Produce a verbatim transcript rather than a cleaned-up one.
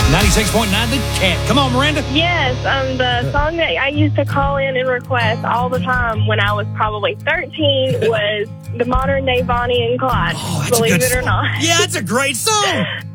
ninety-six point nine The Cat. Come on, Miranda. Yes, um, the song that I used to call in and request all the time when I was probably thirteen was the modern day Bonnie and Clyde, Oh, that's a believe good it or song. not. Yeah, that's a great song.